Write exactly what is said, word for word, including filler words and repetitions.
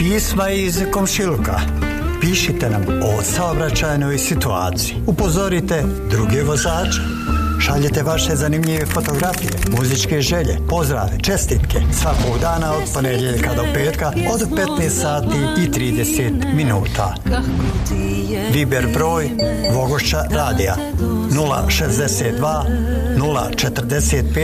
pisma iz komšiluka. Pišite nam o saobraćajnoj situaciji. Upozorite druge vozače. Šaljete vaše zanimljive fotografije, muzičke želje, pozdrave, čestitke svakog dana od ponedjeljka do petka od petnaest sati i trideset minuta. Viber broj Vogošća radija nula šezdeset dva nula četrdeset pet